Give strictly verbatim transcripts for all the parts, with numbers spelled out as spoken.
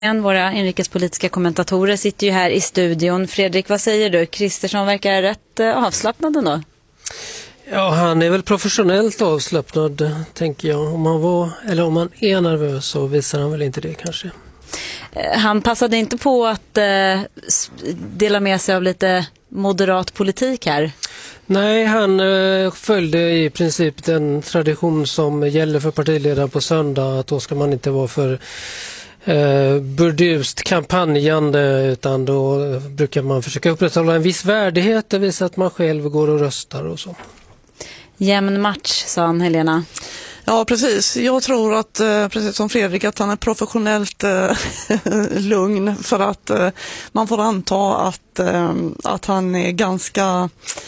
Våra inrikespolitiska kommentatorer sitter ju här i studion. Fredrik, vad säger du? Kristersson verkar rätt avslappnad ändå. Ja, han är väl professionellt avslappnad, tänker jag. Om han var, eller om han är nervös så visar han väl inte det kanske. Han passade inte på att eh, dela med sig av lite moderat politik här. Nej, han eh, följde i princip den tradition som gäller för partiledaren på söndag, att då ska man inte vara för eh, burdust kampanjande, utan då brukar man försöka upprätthålla en viss värdighet och visa att man själv går och röstar och så. Jämn match, sa han, Helena. Ja, precis. Jag tror att, precis som Fredrik, att han är professionellt eh, lugn, för att eh, man får anta att, eh, att han är ganska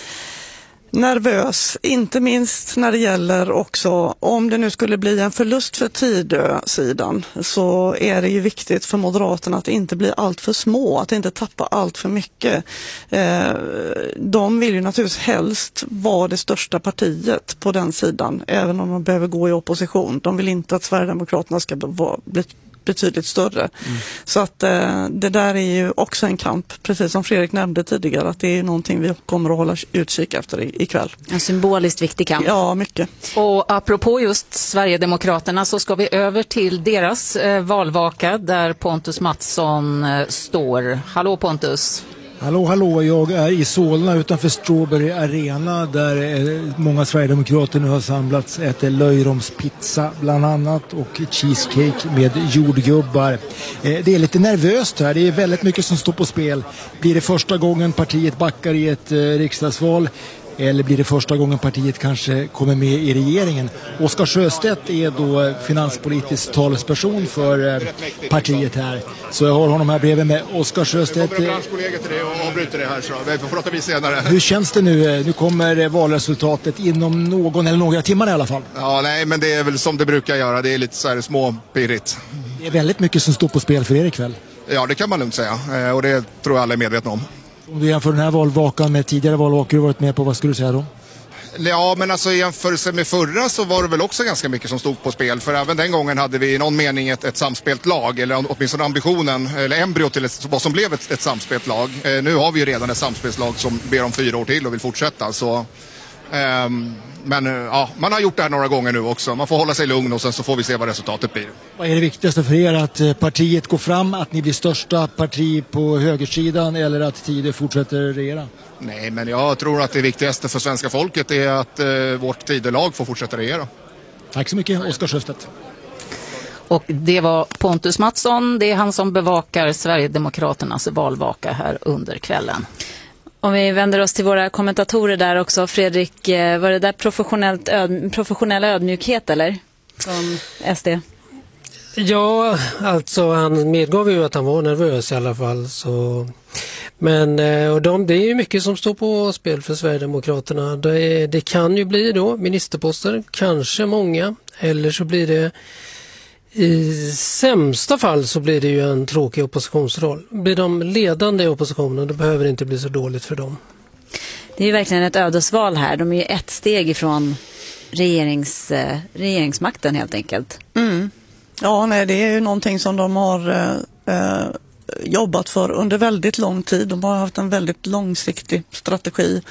nervös, inte minst när det gäller också, om det nu skulle bli en förlust för Tidö-sidan, så är det ju viktigt för Moderaterna att inte bli allt för små, att inte tappa allt för mycket. Eh, de vill ju naturligtvis helst vara det största partiet på den sidan, även om de behöver gå i opposition. De vill inte att Sverigedemokraterna ska vara, bli betydligt större. Mm. Så att eh, det där är ju också en kamp, precis som Fredrik nämnde tidigare, att det är någonting vi kommer att hålla utkik efter i, ikväll. En symboliskt viktig kamp. Ja, mycket. Och apropå just Sverigedemokraterna så ska vi över till deras eh, valvaka där Pontus Mattsson eh, står. Hallå Pontus! Hallå, hallå, jag är i Solna utanför Strawberry Arena där många Sverigedemokrater nu har samlats, äter löjromspizza bland annat och cheesecake med jordgubbar. Det är lite nervöst här, det är väldigt mycket som står på spel. Blir det första gången partiet backar i ett riksdagsval? Eller blir det första gången partiet kanske kommer med i regeringen? Oskar Sjöstedt är då finanspolitisk talesperson för partiet här. Så jag har honom här bredvid med. Oskar Sjöstedt. Jag kommer branschkollegor till det och avbryter det här, så vi får prata vid senare. Hur känns det nu? Nu kommer valresultatet inom någon eller några timmar i alla fall. Ja, nej, men det är väl som det brukar göra. Det är lite så här småpirrigt. Det är väldigt mycket som står på spel för er ikväll. Ja, det kan man lugnt säga. Och det tror jag alla är medvetna om. Om du jämför den här valvakan med tidigare valvakor du varit med på, vad skulle du säga då? Ja, men alltså i jämförelse med förra så var det väl också ganska mycket som stod på spel. För även den gången hade vi i någon mening ett, ett samspelt lag, eller åtminstone ambitionen, eller embryo till ett, vad som blev ett, ett samspelt lag. Eh, nu har vi ju redan ett samspelslag som ber om fyra år till och vill fortsätta. Så, ehm, men ja, man har gjort det här några gånger nu också. Man får hålla sig lugn och sen så får vi se vad resultatet blir. Vad är det viktigaste för er? Att partiet går fram, att ni blir största parti på högersidan, eller att Tidö fortsätter regera? Nej, men jag tror att det viktigaste för svenska folket är att eh, vårt Tidö-lag får fortsätta regera. Tack så mycket, Oskar Sjöstedt. Och det var Pontus Mattsson, det är han som bevakar Sverigedemokraternas valvaka här under kvällen. Om vi vänder oss till våra kommentatorer där också, Fredrik, var det där professionellt öd, professionell ödmjukhet eller? Från S D? Ja, alltså han medgav ju att han var nervös i alla fall. Så. Men och de, det är ju mycket som står på spel för Sverigedemokraterna. Det, det kan ju bli då ministerposter, kanske många. Eller så blir det, i sämsta fall så blir det ju en tråkig oppositionsroll. Blir de ledande i oppositionen, då behöver det inte bli så dåligt för dem. Det är ju verkligen ett ödesval här. De är ju ett steg ifrån regerings, eh, regeringsmakten helt enkelt. Mm. Ja, nej, det är ju någonting som de har eh, jobbat för under väldigt lång tid. De har haft en väldigt långsiktig strategi